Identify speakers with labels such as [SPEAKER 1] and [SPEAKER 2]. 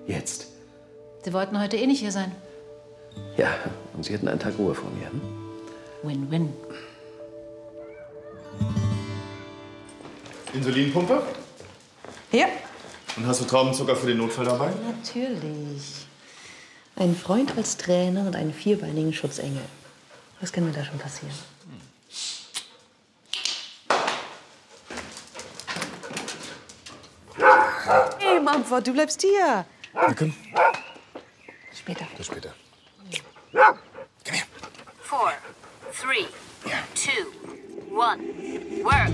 [SPEAKER 1] Jetzt.
[SPEAKER 2] Sie wollten heute eh nicht hier sein.
[SPEAKER 1] Ja, und Sie hätten einen Tag Ruhe von mir. Hm?
[SPEAKER 2] Win-win.
[SPEAKER 3] Insulinpumpe?
[SPEAKER 4] Ja.
[SPEAKER 3] Und hast du Traubenzucker für den Notfall dabei?
[SPEAKER 4] Natürlich. Ein Freund als Trainer und einen vierbeinigen Schutzengel. Was kann mir da schon passieren? Hey, Mumford, du bleibst hier.
[SPEAKER 3] Danke.
[SPEAKER 4] Später.
[SPEAKER 3] Bis später.
[SPEAKER 5] Komm her. 4, 3, 2, 1, work.